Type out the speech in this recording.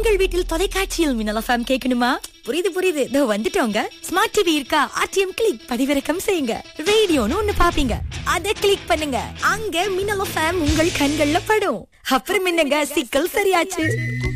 உங்கள் வீட்டில் தொலைக்காட்சியில் மின்னல் எஃப்எம் கேட்கணுமா? புரியுது இதோ வந்துட்டோங்க. ஸ்மார்ட் டிவி இருக்கா? ஆர்டிஎம் கிளிக் பதிவிறக்கம் செய்யுங்க. ரேடியோன்னு ஒண்ணு பாப்பீங்க, அத கிளிக் பண்ணுங்க. அங்க மின்னல் எஃப்எம் உங்கள் கண்கள்ல படும். அப்புறம் என்னங்க, சிக்கல் சரியாச்சு.